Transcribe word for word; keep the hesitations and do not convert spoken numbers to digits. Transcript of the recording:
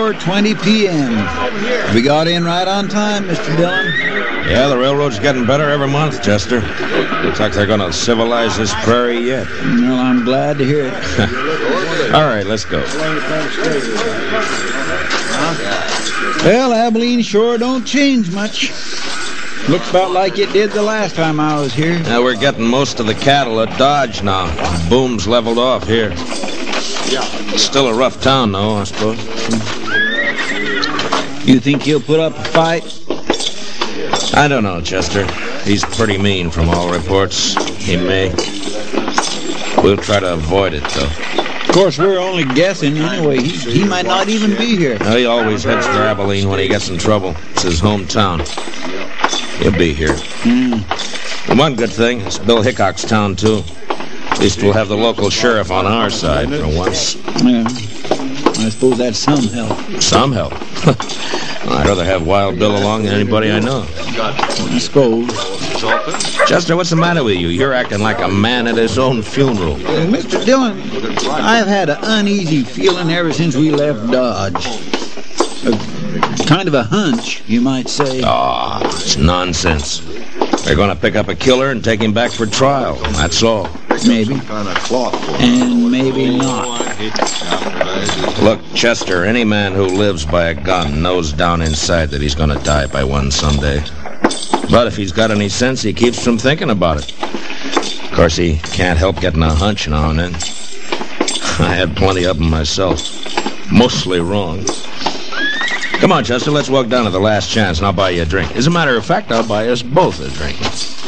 four twenty p m We got in right on time, Mister Dillon. Yeah, the railroad's getting better every month, Chester. Looks like they're going to civilize this prairie yet. Well, I'm glad to hear it. All right, let's go. Well, Abilene sure don't change much. Looks about like it did the last time I was here. Now we're getting most of the cattle at Dodge now. Boom's leveled off here. It's still a rough town, though, I suppose. You think he'll put up a fight? I don't know, Chester. He's pretty mean from all reports. He may. We'll try to avoid it, though. Of course, we're only guessing anyway. He, he might not even be here. No, he always heads for Abilene when he gets in trouble. It's his hometown. He'll be here. Mm. And one good thing, it's Bill Hickok's town, too. At least we'll have the local sheriff on our side for once. Yeah. I suppose that's some help. Some help? I'd rather have Wild Bill along than anybody I know. I suppose. Chester, what's the matter with you? You're acting like a man at his own funeral. Uh, Mister Dillon, I've had an uneasy feeling ever since we left Dodge. A, kind of a hunch, you might say. Ah, it's nonsense. They're going to pick up a killer and take him back for trial. That's all. Maybe. And maybe not. Look, Chester, any man who lives by a gun knows down inside that he's going to die by one someday. But if he's got any sense, he keeps from thinking about it. Of course, he can't help getting a hunch now and then. I had plenty of them myself. Mostly wrong. Come on, Chester, let's walk down to the Last Chance and I'll buy you a drink. As a matter of fact, I'll buy us both a drink.